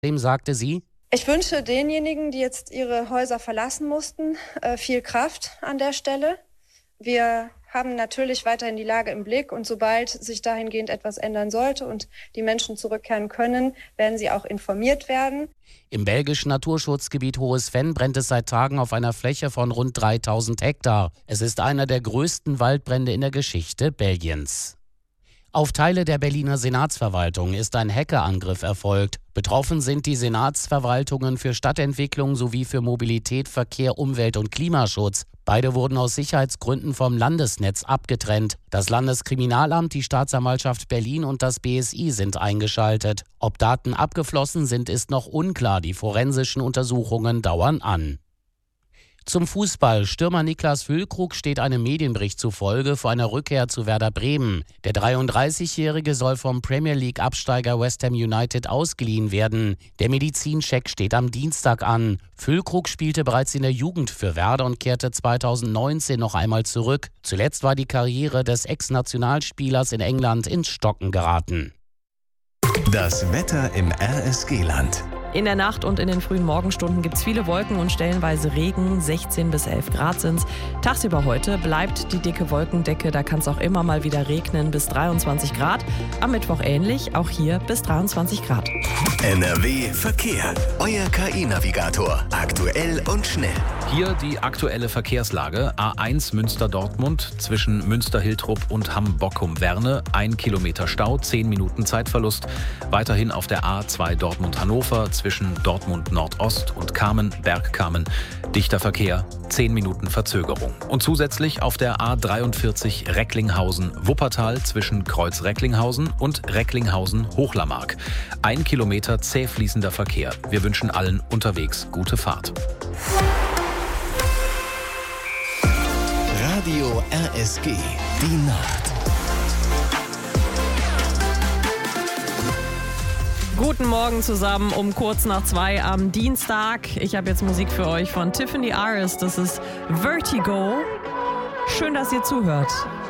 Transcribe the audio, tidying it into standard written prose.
Dem sagte sie: Ich wünsche denjenigen, die jetzt ihre Häuser verlassen mussten, viel Kraft an der Stelle. Wir haben natürlich weiterhin die Lage im Blick und sobald sich dahingehend etwas ändern sollte und die Menschen zurückkehren können, werden sie auch informiert werden. Im belgischen Naturschutzgebiet Hohes Venn brennt es seit Tagen auf einer Fläche von rund 3000 Hektar. Es ist einer der größten Waldbrände in der Geschichte Belgiens. Auf Teile der Berliner Senatsverwaltung ist ein Hackerangriff erfolgt. Betroffen sind die Senatsverwaltungen für Stadtentwicklung sowie für Mobilität, Verkehr, Umwelt und Klimaschutz. Beide wurden aus Sicherheitsgründen vom Landesnetz abgetrennt. Das Landeskriminalamt, die Staatsanwaltschaft Berlin und das BSI sind eingeschaltet. Ob Daten abgeflossen sind, ist noch unklar. Die forensischen Untersuchungen dauern an. Zum Fußball. Stürmer Niklas Füllkrug steht einem Medienbericht zufolge vor einer Rückkehr zu Werder Bremen. Der 33-Jährige soll vom Premier League-Absteiger West Ham United ausgeliehen werden. Der Medizincheck steht am Dienstag an. Füllkrug spielte bereits in der Jugend für Werder und kehrte 2019 noch einmal zurück. Zuletzt war die Karriere des Ex-Nationalspielers in England ins Stocken geraten. Das Wetter im RSG-Land. In der Nacht und in den frühen Morgenstunden gibt es viele Wolken und stellenweise Regen. 16 bis 11 Grad sind es. Tagsüber heute bleibt die dicke Wolkendecke. Da kann es auch immer mal wieder regnen bis 23 Grad. Am Mittwoch ähnlich, auch hier bis 23 Grad. NRW Verkehr. Euer KI-Navigator. Aktuell und schnell. Hier die aktuelle Verkehrslage. A1 Münster-Dortmund zwischen Münster-Hiltrup und Hamm-Bockum-Werne. 1 Kilometer Stau, 10 Minuten Zeitverlust. Weiterhin auf der A2 Dortmund-Hannover zwischen Dortmund Nordost und Kamen-Bergkamen. Dichter Verkehr, 10 Minuten Verzögerung. Und zusätzlich auf der A43 Recklinghausen-Wuppertal zwischen Kreuz-Recklinghausen und Recklinghausen-Hochlarmark. 1 Kilometer zäh fließender Verkehr. Wir wünschen allen unterwegs gute Fahrt. Radio RSG, die Nacht. Guten Morgen zusammen um kurz nach 2 am Dienstag. Ich habe jetzt Musik für euch von Tiffany Aris. Das ist Vertigo. Schön, dass ihr zuhört.